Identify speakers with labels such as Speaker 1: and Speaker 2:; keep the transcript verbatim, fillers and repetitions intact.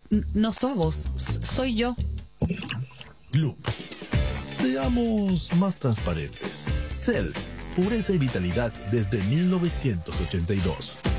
Speaker 1: N- no sos vos, s- soy yo.
Speaker 2: Gloop. Seamos más transparentes. Celt, pureza y vitalidad desde mil novecientos ochenta y dos.